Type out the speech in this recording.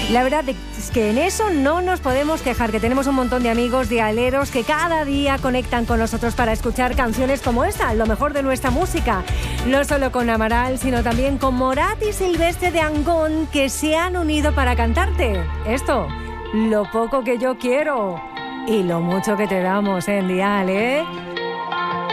La verdad es que en eso no nos podemos quejar, que tenemos un montón de amigos dialeros que cada día conectan con nosotros para escuchar canciones como esta, lo mejor de nuestra música. No solo con Amaral, sino también con Morat y Silvestre de Angón, que se han unido para cantarte esto, Lo poco que yo quiero y lo mucho que te damos en Dial, ¿eh?